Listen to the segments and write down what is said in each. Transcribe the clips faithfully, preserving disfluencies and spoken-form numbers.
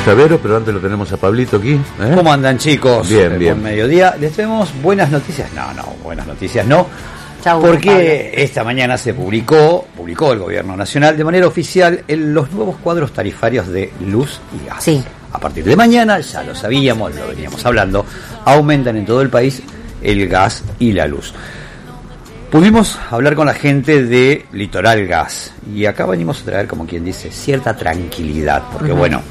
está Vero, pero antes lo tenemos a Pablito aquí. ¿eh? ¿Cómo andan, chicos? Bien, bien. Buen mediodía. Les tenemos buenas noticias. No, no, buenas noticias no. Chau, porque Pablo. esta mañana se publicó, publicó el Gobierno Nacional de manera oficial en los nuevos cuadros tarifarios de luz y gas. Sí. A partir de mañana, ya lo sabíamos, lo veníamos hablando, aumentan en todo el país el gas y la luz. Pudimos hablar con la gente de Litoral Gas y acá venimos a traer, como quien dice, cierta tranquilidad, porque uh-huh. bueno,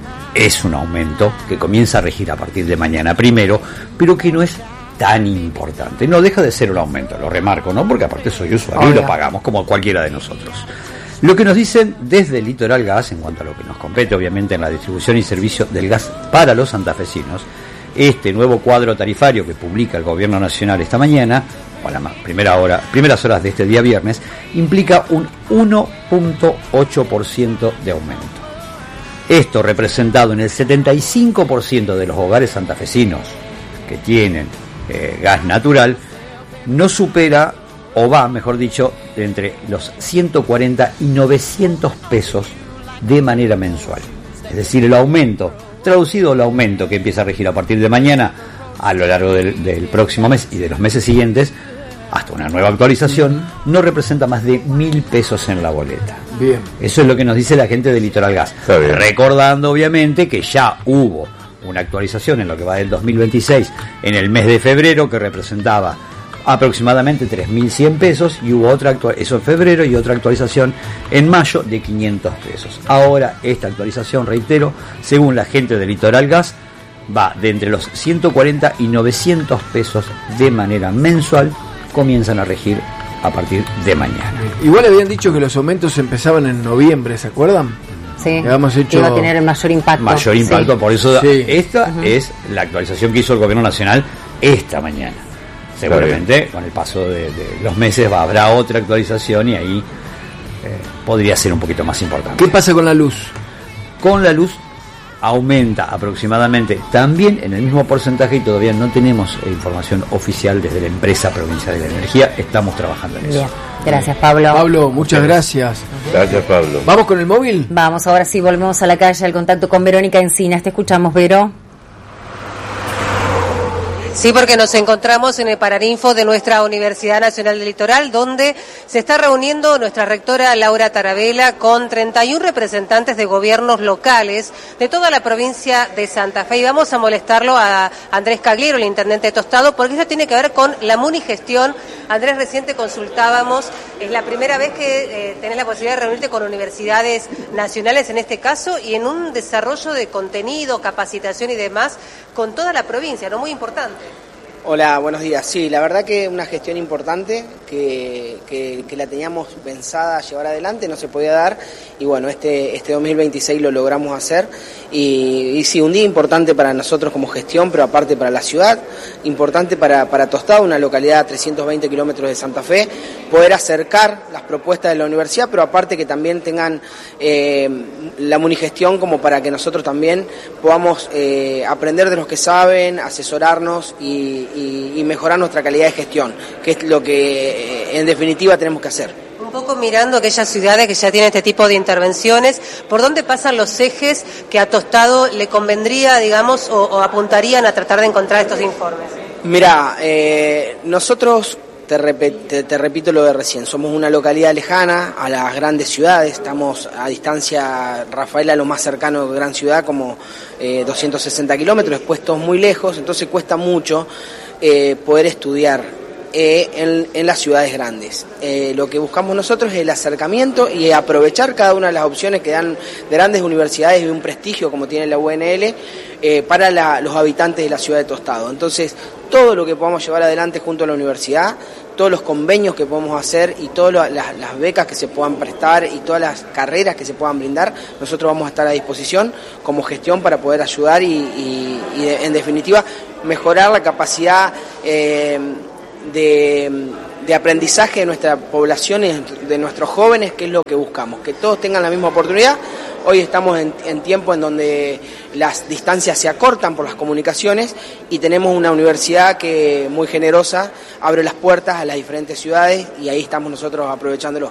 es un aumento que comienza a regir a partir de mañana primero, pero que no es tan importante. No deja de ser un aumento, lo remarco, ¿no? Porque aparte soy usuario y lo pagamos como cualquiera de nosotros. Lo que nos dicen desde Litoral Gas, en cuanto a lo que nos compete, obviamente, en la distribución y servicio del gas para los santafesinos, este nuevo cuadro tarifario que publica el Gobierno Nacional esta mañana, o a la primera hora, primeras horas de este día viernes, implica un uno punto ocho por ciento de aumento. Esto representado en el setenta y cinco por ciento de los hogares santafesinos que tienen eh, gas natural, no supera, o va, mejor dicho, entre los ciento cuarenta y novecientos pesos de manera mensual. Es decir, el aumento, traducido el aumento que empieza a regir a partir de mañana a lo largo del, del próximo mes y de los meses siguientes, hasta una nueva actualización, no representa más de mil pesos en la boleta. Bien. Eso es lo que nos dice la gente de Litoral Gas. Recordando, obviamente, que ya hubo una actualización en lo que va del dos mil veintiséis, en el mes de febrero, que representaba aproximadamente tres mil cien pesos, y hubo otra actualización, eso en febrero, y otra actualización en mayo de quinientos pesos. Ahora, esta actualización, reitero, según la gente de Litoral Gas, va de entre los ciento cuarenta y novecientos pesos de manera mensual, comienzan a regir a partir de mañana. Igual habían dicho que los aumentos empezaban en noviembre, ¿se acuerdan? Sí, que habíamos hecho... iba a tener el mayor impacto. Mayor impacto, sí. Por eso sí. esta uh-huh. es la actualización que hizo el Gobierno Nacional esta mañana. Seguramente con el paso de, de los meses va, habrá otra actualización y ahí eh, podría ser un poquito más importante. ¿Qué pasa con la luz? Con la luz aumenta aproximadamente también en el mismo porcentaje y todavía no tenemos información oficial desde la empresa provincial de la energía. Estamos trabajando en eso. Bien, gracias Pablo. Pablo, muchas gracias. Gracias, Pablo. ¿Vamos con el móvil? Vamos, ahora sí, volvemos a la calle, al contacto con Verónica Encinas. Te escuchamos, Vero. Sí, porque nos encontramos en el Paraninfo de nuestra Universidad Nacional del Litoral, donde se está reuniendo nuestra rectora Laura Tarabella con treinta y uno representantes de gobiernos locales de toda la provincia de Santa Fe. Y vamos a molestarlo a Andrés Cagliero, el intendente de Tostado, porque eso tiene que ver con la munigestión. Andrés, recién te consultábamos, es la primera vez que eh, tenés la posibilidad de reunirte con universidades nacionales en este caso y en un desarrollo de contenido, capacitación y demás con toda la provincia, ¿no? Muy importante. Hola, buenos días. Sí, la verdad que una gestión importante que, que, que la teníamos pensada llevar adelante, no se podía dar y bueno, este, este dos mil veintiséis lo logramos hacer y, y sí, un día importante para nosotros como gestión, pero aparte para la ciudad, importante para, para Tostado, una localidad a trescientos veinte kilómetros de Santa Fe, poder acercar las propuestas de la universidad, pero aparte que también tengan eh, la munigestión como para que nosotros también podamos eh, aprender de los que saben, asesorarnos y Y, y mejorar nuestra calidad de gestión, que es lo que en definitiva tenemos que hacer. Un poco mirando aquellas ciudades que ya tienen este tipo de intervenciones, ¿por dónde pasan los ejes que a Tostado le convendría, digamos, o, o apuntarían a tratar de encontrar estos informes? Mirá, eh, nosotros, te, rep- te, te repito lo de recién, somos una localidad lejana a las grandes ciudades, estamos a distancia, Rafaela lo más cercano de gran ciudad, como eh, doscientos sesenta kilómetros, después todos muy lejos, entonces cuesta mucho eh, poder estudiar eh, en, en las ciudades grandes. Eh, lo que buscamos nosotros es el acercamiento y aprovechar cada una de las opciones que dan grandes universidades de un prestigio como tiene la U N L eh, para la, los habitantes de la ciudad de Tostado. Entonces, todo lo que podamos llevar adelante junto a la universidad, todos los convenios que podemos hacer y todas las, las becas que se puedan prestar y todas las carreras que se puedan brindar, nosotros vamos a estar a disposición como gestión para poder ayudar y, y, y de, en definitiva mejorar la capacidad eh, de, de aprendizaje de nuestra población y de nuestros jóvenes, que es lo que buscamos, que todos tengan la misma oportunidad. Hoy estamos en, en tiempo en donde las distancias se acortan por las comunicaciones y tenemos una universidad que muy generosa abre las puertas a las diferentes ciudades y ahí estamos nosotros aprovechándolo. Y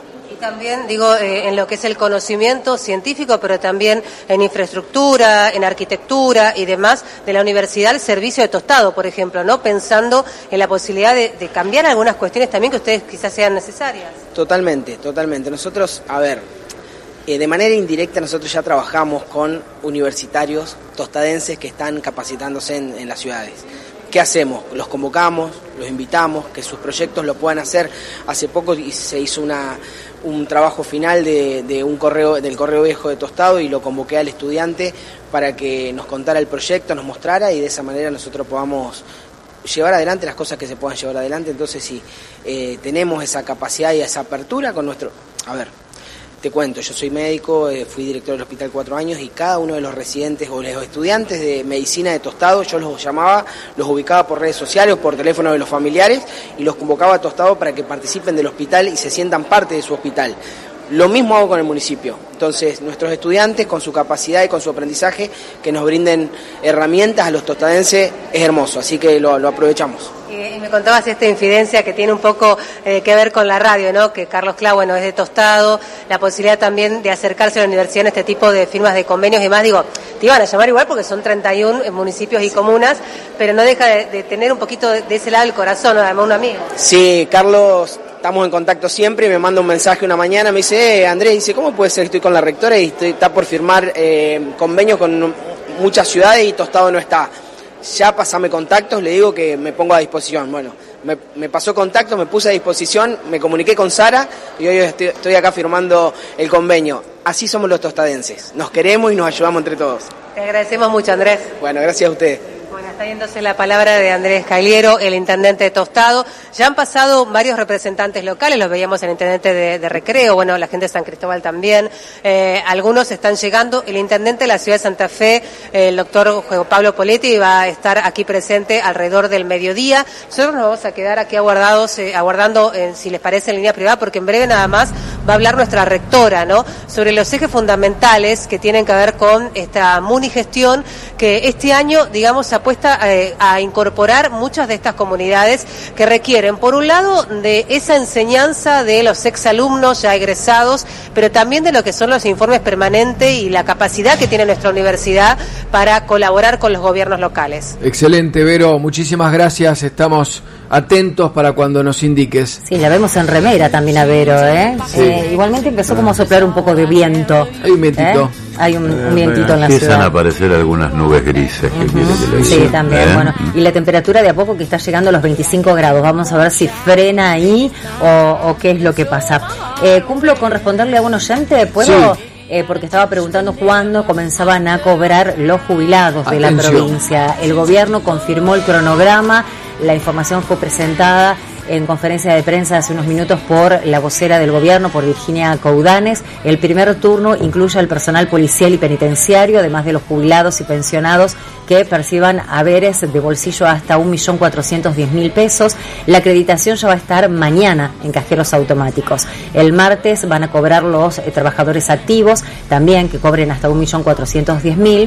También, digo, eh, en lo que es el conocimiento científico, pero también en infraestructura, en arquitectura y demás de la universidad, el servicio de Tostado, por ejemplo, ¿no? Pensando en la posibilidad de, de cambiar algunas cuestiones también que ustedes quizás sean necesarias. Totalmente, totalmente. Nosotros, a ver, eh, de manera indirecta nosotros ya trabajamos con universitarios tostadenses que están capacitándose en, en las ciudades. ¿Qué hacemos? Los convocamos, los invitamos, que sus proyectos lo puedan hacer. Hace poco se hizo una, un trabajo final de, de un correo, del Correo Viejo de Tostado y lo convoqué al estudiante para que nos contara el proyecto, nos mostrara y de esa manera nosotros podamos llevar adelante las cosas que se puedan llevar adelante. Entonces sí, eh, tenemos esa capacidad y esa apertura con nuestro... A ver, te cuento, yo soy médico, eh, fui director del hospital cuatro años y cada uno de los residentes o los estudiantes de medicina de Tostado, yo los llamaba, los ubicaba por redes sociales o por teléfono de los familiares y los convocaba a Tostado para que participen del hospital y se sientan parte de su hospital. Lo mismo hago con el municipio. Entonces, nuestros estudiantes, con su capacidad y con su aprendizaje, que nos brinden herramientas a los tostadenses, es hermoso, así que lo, lo aprovechamos. Y me contabas esta infidencia que tiene un poco eh, que ver con la radio, ¿no? Que Carlos Clau, bueno, es de Tostado, la posibilidad también de acercarse a la universidad en este tipo de firmas de convenios y más. Digo, te iban a llamar igual porque son treinta y uno municipios y comunas, pero no deja de, de tener un poquito de, de ese lado del corazón, ¿no? Además un amigo. Sí, Carlos... Estamos en contacto siempre, me manda un mensaje una mañana, me dice, eh, Andrés, dice, ¿cómo puede ser que estoy con la rectora y estoy, está por firmar eh, convenios con muchas ciudades y Tostado no está? Ya pasame contactos, le digo que me pongo a disposición. Bueno, me, me pasó contacto, me puse a disposición, me comuniqué con Sara y hoy estoy, estoy acá firmando el convenio. Así somos los tostadenses, nos queremos y nos ayudamos entre todos. Te agradecemos mucho, Andrés. Bueno, gracias a ustedes. Bueno, está yéndose la palabra de Andrés Cagliero, el intendente de Tostado. Ya han pasado varios representantes locales, los veíamos el intendente de, de Recreo, bueno, la gente de San Cristóbal también. Eh, algunos están llegando. El intendente de la ciudad de Santa Fe, eh, el doctor Juan Pablo Poletti, va a estar aquí presente alrededor del mediodía. Nosotros nos vamos a quedar aquí aguardados, eh, aguardando, eh, si les parece, en línea privada, porque en breve nada más va a hablar nuestra rectora, ¿no? Sobre los ejes fundamentales que tienen que ver con esta munigestión, que este año, digamos, se apuesta eh, a incorporar muchas de estas comunidades que requieren, por un lado, de esa enseñanza de los exalumnos ya egresados, pero también de lo que son los informes permanentes y la capacidad que tiene nuestra universidad para colaborar con los gobiernos locales. Excelente, Vero, muchísimas gracias, estamos atentos para cuando nos indiques. Sí, la vemos en remera también a Vero, ¿eh? Sí. eh igualmente empezó como a soplar un poco de viento. Hay un vientito. ¿Eh? Hay un, un vientito en la Empiezan ciudad. a aparecer algunas nubes grises que Uh-huh. quiere que le Sí, diga, también, ¿eh? bueno, y la temperatura de a poco que está llegando a los veinticinco grados, vamos a ver si frena ahí o, o qué es lo que pasa. Eh, cumplo con responderle a un oyente, ¿puedo? Sí. Eh, porque estaba preguntando cuándo comenzaban a cobrar los jubilados de Atención. la provincia. El gobierno confirmó el cronograma, la información fue presentada en conferencia de prensa hace unos minutos por la vocera del gobierno, por Virginia Coudanes. El primer turno incluye al personal policial y penitenciario, además de los jubilados y pensionados que perciban haberes de bolsillo hasta un millón cuatrocientos diez mil pesos. La acreditación ya va a estar mañana en cajeros automáticos. El martes van a cobrar los eh, trabajadores activos, también que cobren hasta un millón cuatrocientos diez mil,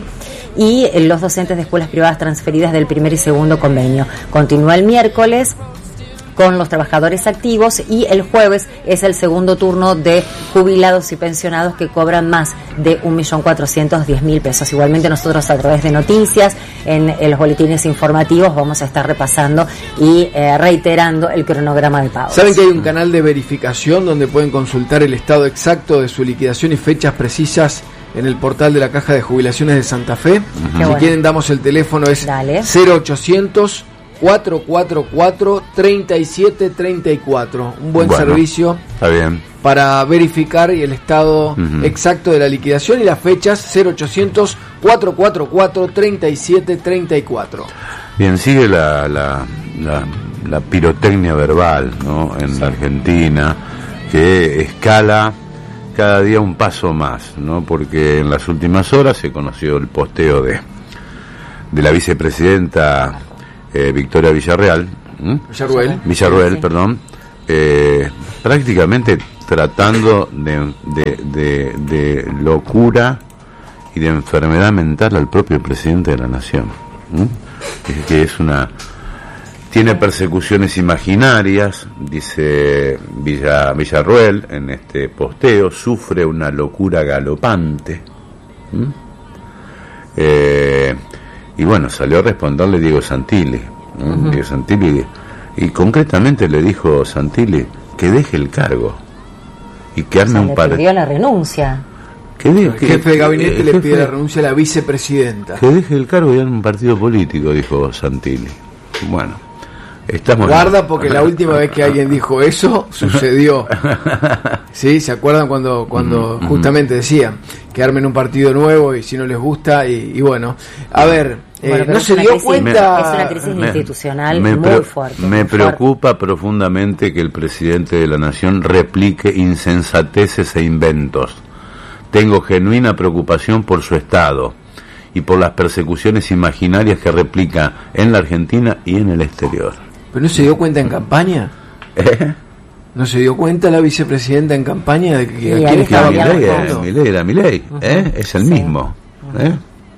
y eh, los docentes de escuelas privadas transferidas del primer y segundo convenio. Continúa el miércoles con los trabajadores activos y el jueves es el segundo turno de jubilados y pensionados que cobran más de un millón cuatrocientos diez mil pesos. Igualmente nosotros a través de noticias, en, en los boletines informativos vamos a estar repasando y eh, reiterando el cronograma de pago. ¿Saben que hay un canal de verificación donde pueden consultar el estado exacto de su liquidación y fechas precisas en el portal de la Caja de Jubilaciones de Santa Fe? Uh-huh. Si Bueno. quieren damos el teléfono, es Dale. cero ochocientos, cuatro cuatro cuatro, tres siete tres cuatro. Un buen Bueno, servicio Está bien. para verificar el estado Ujú. exacto de la liquidación y las fechas. Cero ochocientos, cuatro cuatro cuatro, tres siete tres cuatro. Bien, sigue la, la, la, la pirotecnia verbal, ¿no? En la Argentina, que escala cada día un paso más, ¿no? Porque en las últimas horas se conoció el posteo de, de la vicepresidenta eh, Victoria Villarreal, ¿m? Villarruel. Villarruel, Sí. perdón, eh, prácticamente tratando de, de, de, de locura y de enfermedad mental al propio presidente de la nación, ¿m? que, que es una tiene persecuciones imaginarias, dice Villa, Villarruel en este posteo, sufre una locura galopante. ¿Mm? Eh, y bueno, salió a responderle Diego Santilli. ¿eh? Uh-huh. Diego Santilli, y concretamente le dijo Santilli que deje el cargo y que arme o sea, un partido. Le pidió la renuncia. Que de, el que, jefe de gabinete el le jefe, pide la renuncia a la vicepresidenta. Que deje el cargo y arme un partido político, dijo Santilli. Bueno, estamos... Guarda, porque la última vez que alguien dijo eso sucedió. ¿Sí? ¿Se acuerdan cuando cuando uh-huh. justamente decían que armen un partido nuevo y si no les gusta? Y, y bueno, a ver, bueno, eh, no se dio crisis, cuenta... Es una crisis me, institucional me muy pre- fuerte. Me muy preocupa fuerte. profundamente que el presidente de la Nación replique insensateces e inventos. Tengo genuina preocupación por su estado y por las persecuciones imaginarias que replica en la Argentina y en el exterior. ¿Pero no se dio cuenta en campaña? ¿Eh? ¿No se dio cuenta la vicepresidenta en campaña de que Sí, a quién ahí estaba está Milei, apoyando? eh, Milei era Milei, ¿eh? Es el Sí. mismo. ¿eh?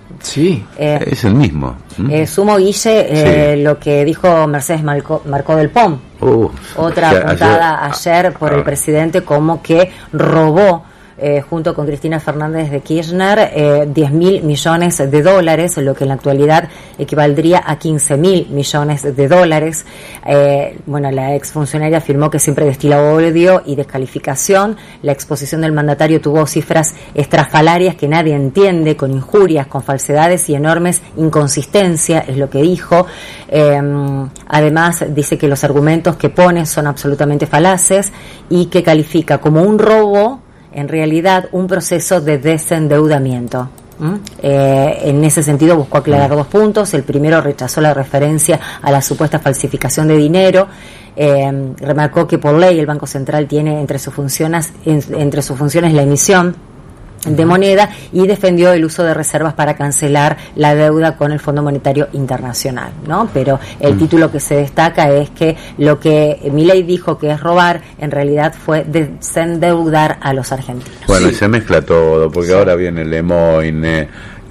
Sí. Eh, Es el mismo. ¿Mm? eh, sumo, Guille, eh, Sí. lo que dijo Mercedes Marcó, Marcó del Pom. Uh, Otra que apuntada ayer, ayer por ah, el presidente como que robó eh, junto con Cristina Fernández de Kirchner eh, diez mil millones de dólares, lo que en la actualidad equivaldría a quince mil millones de dólares. Eh, bueno, la exfuncionaria afirmó que siempre destila odio y descalificación. La exposición del mandatario tuvo cifras estrafalarias que nadie entiende, con injurias, con falsedades y enormes inconsistencias, es lo que dijo. Eh, además, dice que los argumentos que pone son absolutamente falaces y que califica como un robo en realidad un proceso de desendeudamiento. ¿Mm? Eh, en ese sentido buscó aclarar dos puntos. El primero, rechazó la referencia a la supuesta falsificación de dinero. Eh, remarcó que por ley el Banco Central tiene entre sus funciones, en, entre sus funciones la emisión de moneda y defendió el uso de reservas para cancelar la deuda con el Fondo Monetario Internacional, ¿no? Pero el mm. título que se destaca es que lo que Milei dijo que es robar, en realidad fue desendeudar a los argentinos. Bueno, Sí. y se mezcla todo, porque Sí. ahora viene Lemoyne,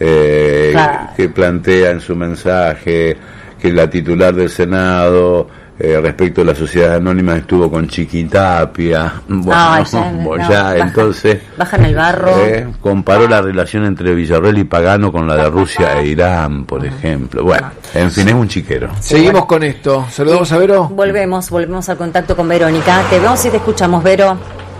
eh, Claro. que plantea en su mensaje que la titular del Senado, eh, respecto a la sociedad anónima, estuvo con Chiquitapia. Bueno, Ay, ya, bueno, no, ya baja- entonces... bajan el barro. Eh, comparó la relación entre Villarruel y Pagano con la de Rusia e Irán, por ejemplo. Bueno, en fin, es un chiquero. Seguimos con esto. Saludamos a Vero. Volvemos, volvemos al contacto con Verónica. Te vemos y te escuchamos, Vero.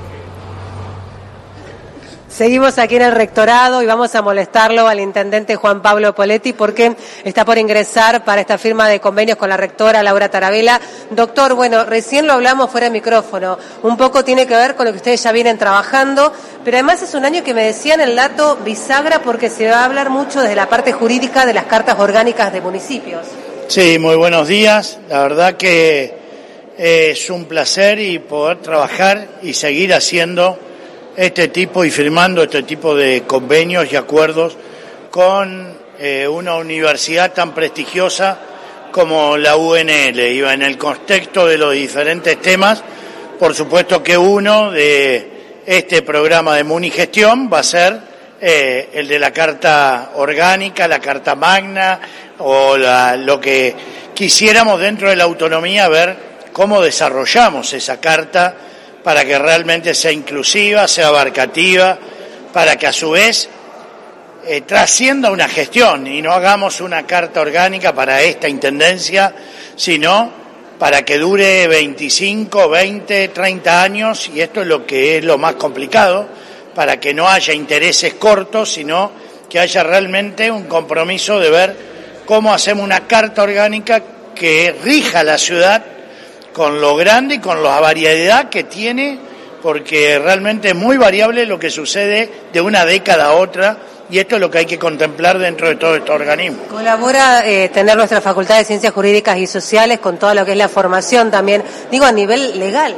Seguimos aquí en el rectorado y vamos a molestarlo al intendente Juan Pablo Poletti porque está por ingresar para esta firma de convenios con la rectora Laura Tarabella. Doctor, bueno, recién lo hablamos fuera de micrófono, un poco tiene que ver con lo que ustedes ya vienen trabajando, pero además es un año que me decían el dato bisagra porque se va a hablar mucho desde la parte jurídica de las cartas orgánicas de municipios. Sí, muy buenos días, la verdad que es un placer y poder trabajar y seguir haciendo este tipo y firmando este tipo de convenios y acuerdos con eh, una universidad tan prestigiosa como la U N L. Y en el contexto de los diferentes temas, por supuesto que uno de este programa de Munigestión va a ser eh, el de la Carta Orgánica, la Carta Magna o la, lo que quisiéramos dentro de la autonomía, ver cómo desarrollamos esa carta para que realmente sea inclusiva, sea abarcativa, para que a su vez eh, trascienda una gestión y no hagamos una carta orgánica para esta intendencia, sino para que dure veinticinco, veinte, treinta años, y esto es lo que es lo más complicado, para que no haya intereses cortos, sino que haya realmente un compromiso de ver cómo hacemos una carta orgánica que rija la ciudad con lo grande y con la variedad que tiene, porque realmente es muy variable lo que sucede de una década a otra, y esto es lo que hay que contemplar dentro de todo este organismo. Colabora eh, tener nuestra Facultad de Ciencias Jurídicas y Sociales con toda lo que es la formación también, digo a nivel legal.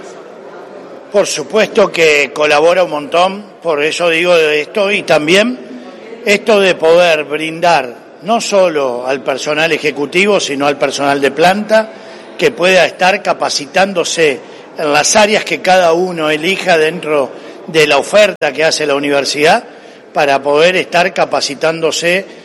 Por supuesto que colabora un montón, por eso digo de esto, y también esto de poder brindar no solo al personal ejecutivo, sino al personal de planta, que pueda estar capacitándose en las áreas que cada uno elija dentro de la oferta que hace la universidad, para poder estar capacitándose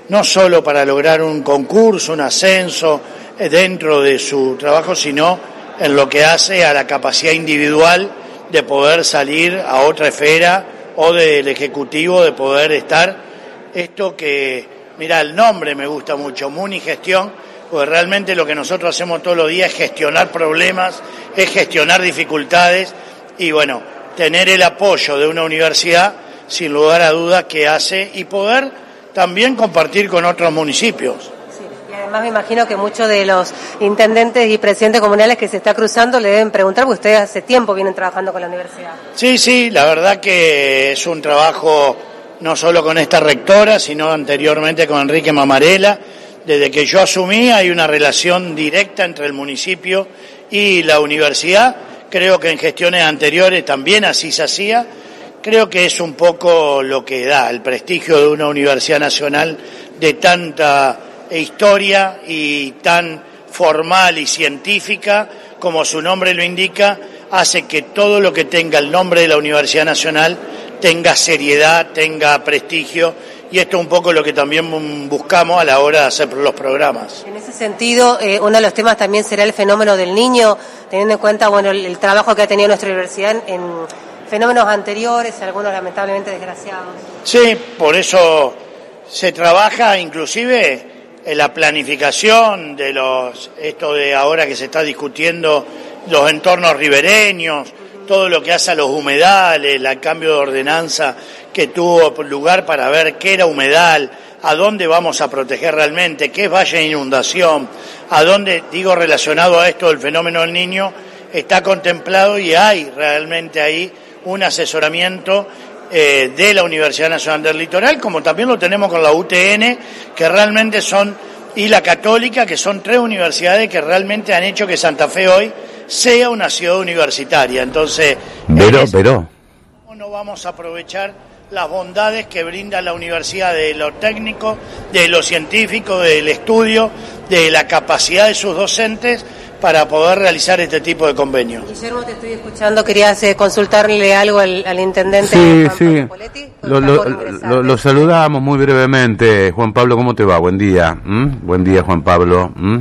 no solo para lograr un concurso, un ascenso eh, dentro de su trabajo, sino en lo que hace a la capacidad individual de poder salir a otra esfera o del Ejecutivo, de poder estar. Esto que, mira, el nombre me gusta mucho, Munigestión, porque realmente lo que nosotros hacemos todos los días es gestionar problemas, es gestionar dificultades y, bueno, tener el apoyo de una universidad, sin lugar a dudas, que hace y poder también compartir con otros municipios. Y además me imagino que muchos de los intendentes y presidentes comunales que se está cruzando le deben preguntar, porque ustedes hace tiempo vienen trabajando con la universidad. Sí, sí, la verdad que es un trabajo no solo con esta rectora, sino anteriormente con Enrique Mamarela. Desde que yo asumí hay una relación directa entre el municipio y la universidad. Creo que en gestiones anteriores también así se hacía. Creo que es un poco lo que da el prestigio de una universidad nacional de tanta historia y tan formal y científica, como su nombre lo indica, hace que todo lo que tenga el nombre de la Universidad Nacional tenga seriedad, tenga prestigio, y esto es un poco lo que también buscamos a la hora de hacer los programas. En ese sentido, eh, uno de los temas también será el fenómeno del niño, teniendo en cuenta bueno el, el trabajo que ha tenido nuestra universidad en, en fenómenos anteriores, algunos lamentablemente desgraciados. Sí, por eso se trabaja inclusive en la planificación de los, esto de ahora que se está discutiendo, los entornos ribereños, todo lo que hace a los humedales, el cambio de ordenanza que tuvo lugar para ver qué era humedal, a dónde vamos a proteger realmente, qué es valle de inundación, a dónde, digo, relacionado a esto del fenómeno del niño, está contemplado y hay realmente ahí un asesoramiento eh, de la Universidad Nacional del Litoral, como también lo tenemos con la U T N, que realmente son, y la Católica, que son tres universidades que realmente han hecho que Santa Fe hoy sea una ciudad universitaria. Entonces, pero, pero ¿cómo no vamos a aprovechar las bondades que brinda la universidad de lo técnico, de lo científico, del estudio, de la capacidad de sus docentes para poder realizar este tipo de convenios? Guillermo, te estoy escuchando, querías eh, consultarle algo al, al intendente. Sí, Juan sí, Pablo Poletti, lo, lo, lo, lo saludamos muy brevemente. Juan Pablo, ¿cómo te va? Buen día. ¿Mm? Buen día, Juan Pablo. ¿Mm?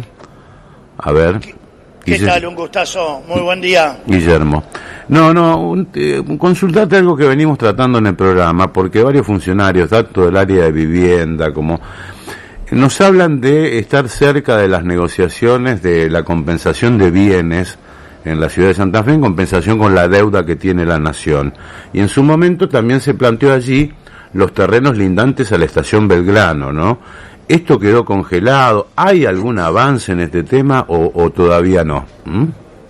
A ver. ¿Qué tal? Un gustazo. Muy buen día. Guillermo. No, no, un, eh, consultarte algo que venimos tratando en el programa, porque varios funcionarios, tanto del área de vivienda como... nos hablan de estar cerca de las negociaciones de la compensación de bienes en la ciudad de Santa Fe, en compensación con la deuda que tiene la nación. Y en su momento también se planteó allí los terrenos lindantes a la estación Belgrano, ¿no? ¿Esto quedó congelado? ¿Hay algún avance en este tema o, o todavía no? ¿Mm?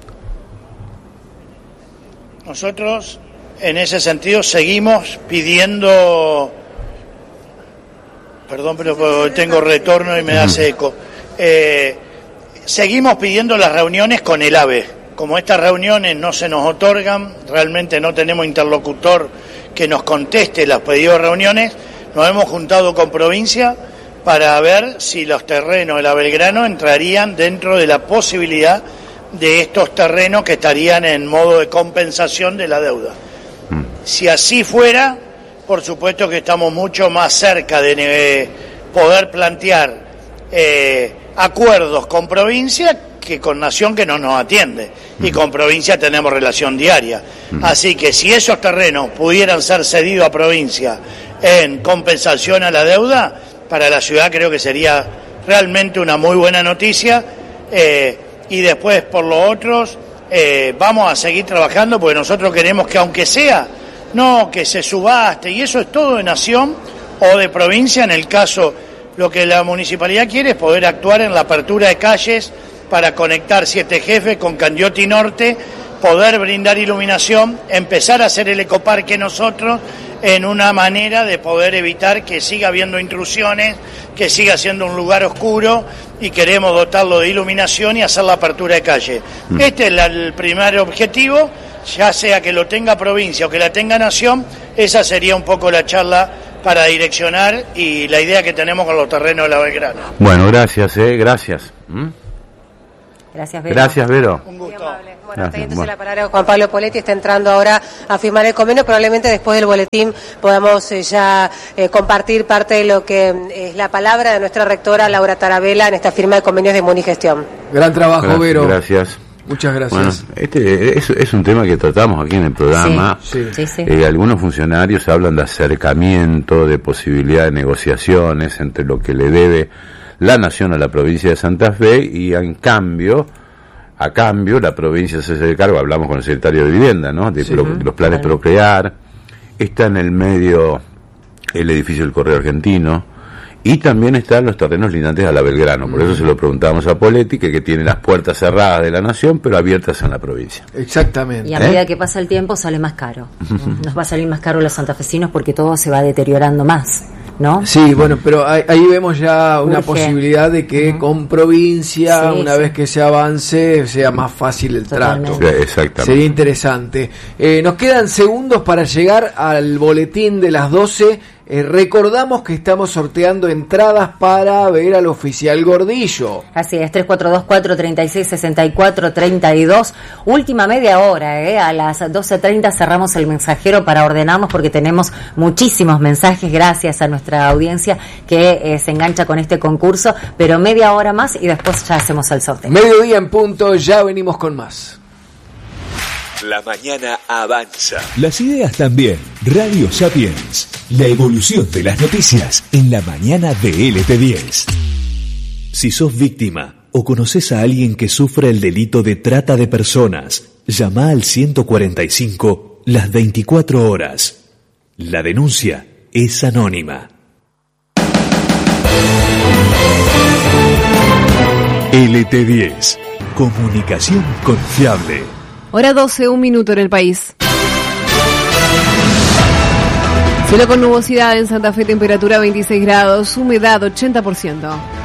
Nosotros, en ese sentido, seguimos pidiendo... Perdón, pero tengo retorno y me hace eco. Eh, seguimos pidiendo las reuniones con el AVE. Como estas reuniones no se nos otorgan, realmente no tenemos interlocutor que nos conteste los pedidos de reuniones, nos hemos juntado con provincia para ver si los terrenos de la Belgrano entrarían dentro de la posibilidad de estos terrenos que estarían en modo de compensación de la deuda. Mm. Si así fuera, por supuesto que estamos mucho más cerca de eh, poder plantear eh, acuerdos con provincia que con nación, que no nos atiende, mm. y con provincia tenemos relación diaria. Mm. Así que si esos terrenos pudieran ser cedidos a provincia en compensación a la deuda, para la ciudad creo que sería realmente una muy buena noticia, eh, y después por los otros eh, vamos a seguir trabajando, porque nosotros queremos que aunque sea, no que se subaste, y eso es todo de nación o de provincia, en el caso, lo que la municipalidad quiere es poder actuar en la apertura de calles para conectar Siete Jefes con Candioti Norte, poder brindar iluminación, empezar a hacer el ecoparque nosotros, en una manera de poder evitar que siga habiendo intrusiones, que siga siendo un lugar oscuro, y queremos dotarlo de iluminación y hacer la apertura de calle. Mm. Este es la, el primer objetivo, ya sea que lo tenga provincia o que la tenga nación, esa sería un poco la charla para direccionar y la idea que tenemos con los terrenos de la Belgrano. Bueno, gracias, eh, gracias. ¿Mm? Gracias, Vero. Gracias, Vero. Un gusto. Bueno, está ahí entonces la palabra de Juan Pablo Poletti, está entrando ahora a firmar el convenio. Probablemente después del boletín podamos eh, ya eh, compartir parte de lo que es la palabra de nuestra rectora Laura Tarabella en esta firma de convenios de Munigestión. Gran trabajo, Gracias, Vero. Gracias. Muchas gracias. Bueno, este es, es un tema que tratamos aquí en el programa. Sí, sí, sí. Eh, algunos funcionarios hablan de acercamiento, de posibilidad de negociaciones entre lo que le debe la nación a la provincia de Santa Fe y en cambio, a cambio, la provincia se hace cargo, hablamos con el secretario de Vivienda, ¿no? De, Sí. pro, de los planes Claro. Procrear. Está en el medio el edificio del Correo Argentino. Y también están los terrenos lindantes a la Belgrano. Por eso se lo preguntamos a Poletti, que, que tiene las puertas cerradas de la nación, pero abiertas en la provincia. Exactamente. Y a ¿Eh? medida que pasa el tiempo sale más caro. Nos va a salir más caro a los santafesinos porque todo se va deteriorando más, ¿no? Sí, bueno, pero ahí, ahí vemos ya una Urge. posibilidad de que con provincia, Sí, una sí. vez que se avance, sea más fácil el Totalmente. trato. Sí, exactamente. Sería interesante. Eh, nos quedan segundos para llegar al boletín de las doce. Eh, recordamos que estamos sorteando entradas para ver al oficial Gordillo. Así es, tres cuatro dos cuatro, tres seis, seis cuatro, tres dos. Última media hora, ¿eh? A las doce treinta cerramos el mensajero para ordenarnos porque tenemos muchísimos mensajes gracias a nuestra audiencia que eh, se engancha con este concurso, pero media hora más y después ya hacemos el sorteo. Mediodía en punto, ya venimos con más. La mañana avanza. Las ideas también. Radio Sapiens. La evolución de las noticias en la mañana de L T diez. Si sos víctima o conoces a alguien que sufre el delito de trata de personas, llama al ciento cuarenta y cinco las veinticuatro horas. La denuncia es anónima. L T diez. Comunicación confiable. Hora doce, un minuto en el país. Cielo con nubosidad en Santa Fe, temperatura veintiséis grados, humedad ochenta por ciento.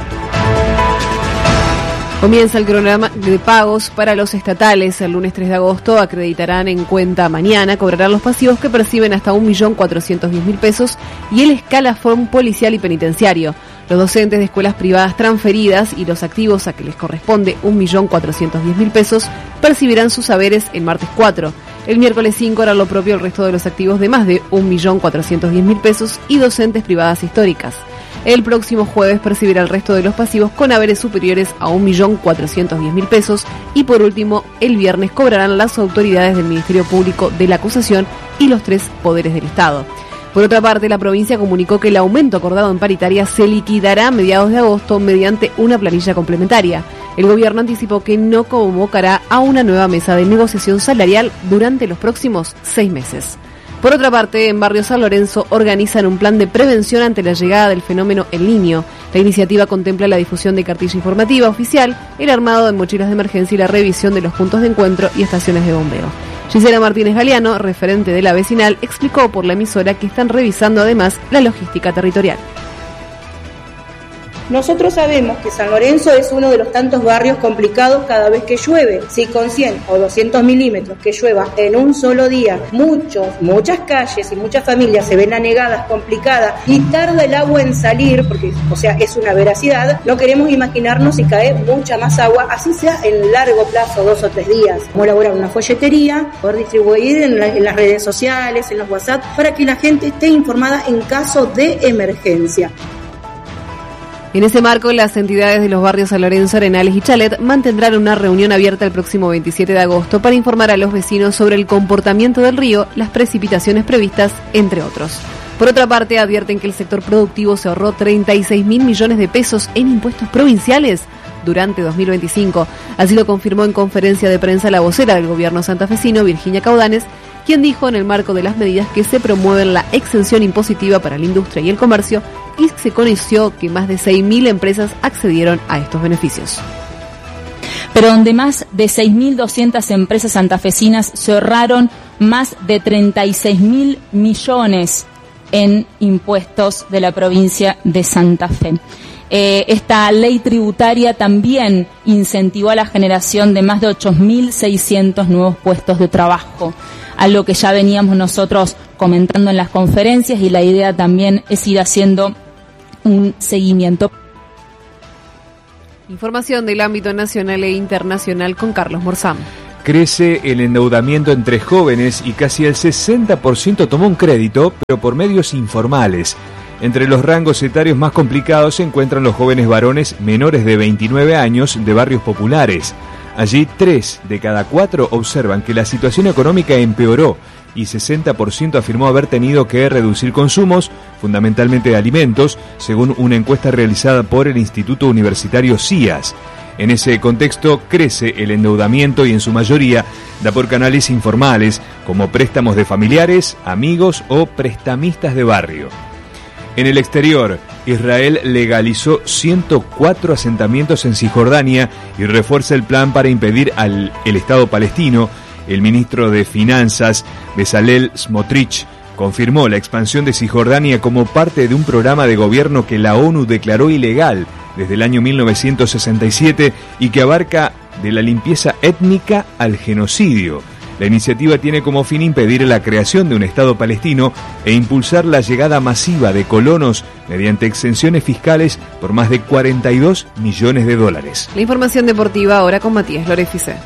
Comienza el cronograma de pagos para los estatales. El lunes tres de agosto acreditarán en cuenta mañana, cobrarán los pasivos que perciben hasta un millón cuatrocientos diez mil pesos y el escalafón policial y penitenciario. Los docentes de escuelas privadas transferidas y los activos a que les corresponde un millón cuatrocientos diez mil pesos percibirán sus saberes el martes cuatro. El miércoles cinco hará lo propio el resto de los activos de más de un millón cuatrocientos diez mil pesos y docentes privadas históricas. El próximo jueves percibirá el resto de los pasivos con haberes superiores a un millón cuatrocientos diez mil pesos y por último el viernes cobrarán las autoridades del Ministerio Público de la Acusación y los tres poderes del Estado. Por otra parte, la provincia comunicó que el aumento acordado en paritaria se liquidará a mediados de agosto mediante una planilla complementaria. El gobierno anticipó que no convocará a una nueva mesa de negociación salarial durante los próximos seis meses. Por otra parte, en Barrio San Lorenzo organizan un plan de prevención ante la llegada del fenómeno El Niño. La iniciativa contempla la difusión de cartilla informativa oficial, el armado de mochilas de emergencia y la revisión de los puntos de encuentro y estaciones de bombeo. Gisela Martínez Galeano, referente de la vecinal, explicó por la emisora que están revisando además la logística territorial. Nosotros sabemos que San Lorenzo es uno de los tantos barrios complicados cada vez que llueve. Si con cien o doscientos milímetros que llueva en un solo día, muchos, muchas calles y muchas familias se ven anegadas, complicadas y tarda el agua en salir, porque, o sea, es una veracidad, no queremos imaginarnos si cae mucha más agua, así sea en largo plazo, dos o tres días. Como elaborar una folletería, poder distribuir en, la, en las redes sociales, en los WhatsApp, para que la gente esté informada en caso de emergencia. En ese marco, las entidades de los barrios San Lorenzo, Arenales y Chalet mantendrán una reunión abierta el próximo veintisiete de agosto para informar a los vecinos sobre el comportamiento del río, las precipitaciones previstas, entre otros. Por otra parte, advierten que el sector productivo se ahorró treinta y seis mil millones de pesos en impuestos provinciales durante dos mil veinticinco. Así lo confirmó en conferencia de prensa la vocera del gobierno santafesino, Virginia Caudanes, quien dijo en el marco de las medidas que se promueven la exención impositiva para la industria y el comercio, y se conoció que más de seis mil empresas accedieron a estos beneficios. Pero donde más de seis mil doscientas empresas santafesinas se ahorraron más de treinta y seis mil millones en impuestos de la provincia de Santa Fe. Eh, esta ley tributaria también incentivó a la generación de más de ocho mil seiscientos nuevos puestos de trabajo, algo que ya veníamos nosotros comentando en las conferencias, y la idea también es ir haciendo un seguimiento. Información del ámbito nacional e internacional con Carlos Morzán. Crece el endeudamiento entre jóvenes y casi el sesenta por ciento tomó un crédito, pero por medios informales. Entre los rangos etarios más complicados se encuentran los jóvenes varones menores de veintinueve años de barrios populares. Allí, tres de cada cuatro observan que la situación económica empeoró y sesenta por ciento afirmó haber tenido que reducir consumos, fundamentalmente de alimentos, según una encuesta realizada por el Instituto Universitario C I A S. En ese contexto crece el endeudamiento y en su mayoría da por canales informales como préstamos de familiares, amigos o prestamistas de barrio. En el exterior, Israel legalizó ciento cuatro asentamientos en Cisjordania y refuerza el plan para impedir al el Estado palestino. El ministro de Finanzas, Bezalel Smotrich, confirmó la expansión de Cisjordania como parte de un programa de gobierno que la ONU declaró ilegal desde el año mil novecientos sesenta y siete y que abarca de la limpieza étnica al genocidio. La iniciativa tiene como fin impedir la creación de un Estado palestino e impulsar la llegada masiva de colonos mediante exenciones fiscales por más de cuarenta y dos millones de dólares. La información deportiva ahora con Matías Lorefice.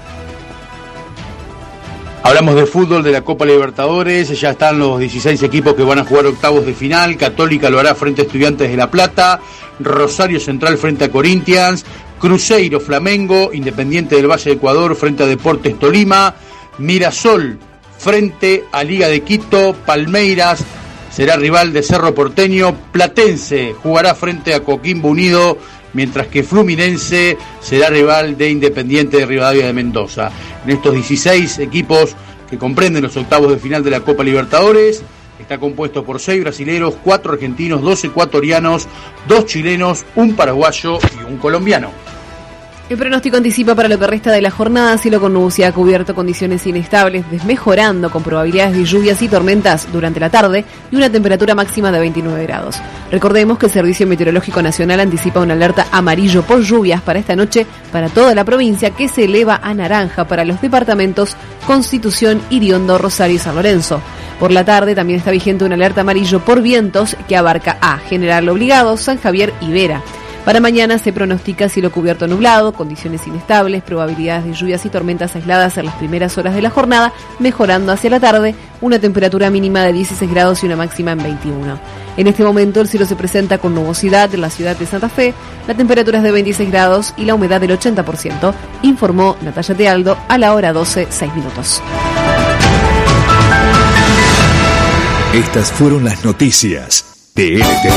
Hablamos de fútbol, de la Copa Libertadores, ya están los dieciséis equipos que van a jugar octavos de final. Católica lo hará frente a Estudiantes de La Plata, Rosario Central frente a Corinthians, Cruzeiro Flamengo, Independiente del Valle de Ecuador frente a Deportes Tolima, Mirasol frente a Liga de Quito, Palmeiras será rival de Cerro Porteño, Platense jugará frente a Coquimbo Unido, mientras que Fluminense será rival de Independiente de Rivadavia de Mendoza. En estos dieciséis equipos que comprenden los octavos de final de la Copa Libertadores, está compuesto por seis brasileros, cuatro argentinos, dos ecuatorianos, dos chilenos, un paraguayo y un colombiano. El pronóstico anticipa para lo que resta de la jornada cielo con nubosidad cubierto, condiciones inestables, desmejorando con probabilidades de lluvias y tormentas durante la tarde y una temperatura máxima de veintinueve grados. Recordemos que el Servicio Meteorológico Nacional anticipa una alerta amarillo por lluvias para esta noche para toda la provincia, que se eleva a naranja para los departamentos Constitución, Iriondo, Rosario y San Lorenzo. Por la tarde también está vigente una alerta amarillo por vientos que abarca a General Obligado, San Javier y Vera. Para mañana se pronostica cielo cubierto nublado, condiciones inestables, probabilidades de lluvias y tormentas aisladas en las primeras horas de la jornada, mejorando hacia la tarde, una temperatura mínima de dieciséis grados y una máxima en veintiuno. En este momento el cielo se presenta con nubosidad en la ciudad de Santa Fe, la temperatura es de veintiséis grados y la humedad del ochenta por ciento, informó Natalia Tealdo a la hora doce, seis minutos. Estas fueron las noticias de L T V.